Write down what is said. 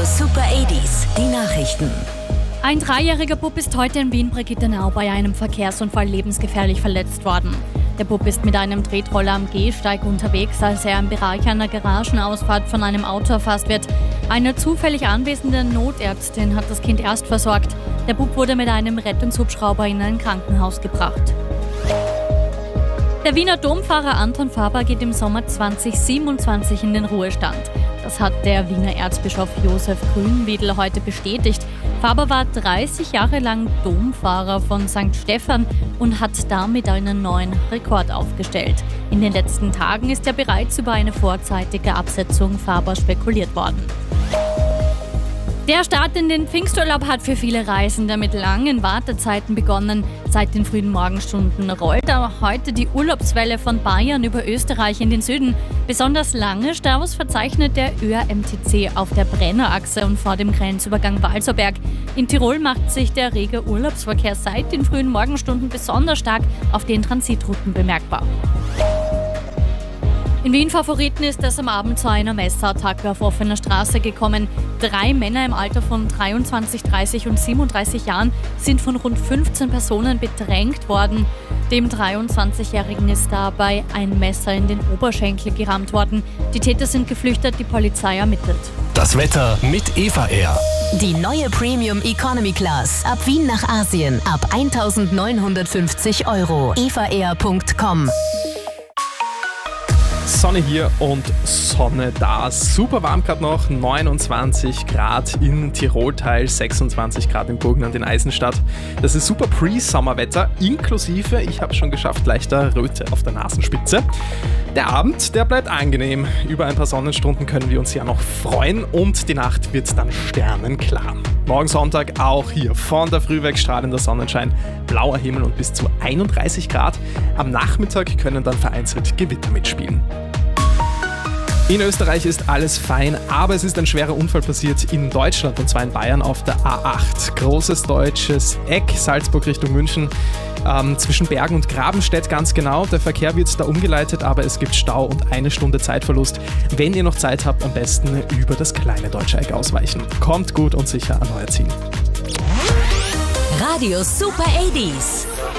Super 80s, die Nachrichten. Ein 3-jähriger Bub ist heute in Wien-Brigittenau bei einem Verkehrsunfall lebensgefährlich verletzt worden. Der Bub ist mit einem Tretroller am Gehsteig unterwegs, als er im Bereich einer Garagenausfahrt von einem Auto erfasst wird. Eine zufällig anwesende Notärztin hat das Kind erst versorgt. Der Bub wurde mit einem Rettungshubschrauber in ein Krankenhaus gebracht. Der Wiener Domfahrer Anton Faber geht im Sommer 2027 in den Ruhestand. Das hat der Wiener Erzbischof Josef Grünwiedel heute bestätigt. Faber war 30 Jahre lang Domfahrer von St. Stephan und hat damit einen neuen Rekord aufgestellt. In den letzten Tagen ist ja bereits über eine vorzeitige Absetzung Faber spekuliert worden. Der Start in den Pfingsturlaub hat für viele Reisende mit langen Wartezeiten begonnen. Seit den frühen Morgenstunden rollt aber heute die Urlaubswelle von Bayern über Österreich in den Süden. Besonders lange Staus verzeichnet der ÖRMTC auf der Brennerachse und vor dem Grenzübergang Walserberg. In Tirol macht sich der rege Urlaubsverkehr seit den frühen Morgenstunden besonders stark auf den Transitrouten bemerkbar. In Wien Favoriten ist es am Abend zu einer Messerattacke auf offener Straße gekommen. 3 Männer im Alter von 23, 30 und 37 Jahren sind von rund 15 Personen bedrängt worden. Dem 23-Jährigen ist dabei ein Messer in den Oberschenkel gerammt worden. Die Täter sind geflüchtet, die Polizei ermittelt. Das Wetter mit Eva Air. Die neue Premium Economy Class. Ab Wien nach Asien. Ab 1.950 €. evaair.com. Sonne hier und Sonne da. Super warm gerade noch, 29 Grad in Tirolteil, 26 Grad in Burgenland in Eisenstadt. Das ist super Pre-Sommerwetter, inklusive, ich habe schon geschafft, leichter Röte auf der Nasenspitze. Der Abend, der bleibt angenehm. Über ein paar Sonnenstunden können wir uns ja noch freuen und die Nacht wird dann sternenklar. Morgen Sonntag auch hier von der Früh weg strahlender Sonnenschein, blauer Himmel und bis zu 31 Grad. Am Nachmittag können dann vereinzelt Gewitter mitspielen. In Österreich ist alles fein, aber es ist ein schwerer Unfall passiert in Deutschland, und zwar in Bayern auf der A8. Großes deutsches Eck, Salzburg Richtung München, zwischen Bergen und Grabenstedt ganz genau. Der Verkehr wird da umgeleitet, aber es gibt Stau und 1 Stunde Zeitverlust. Wenn ihr noch Zeit habt, am besten über das kleine Deutsche Eck ausweichen. Kommt gut und sicher an euer Ziel. Radio Super 80s.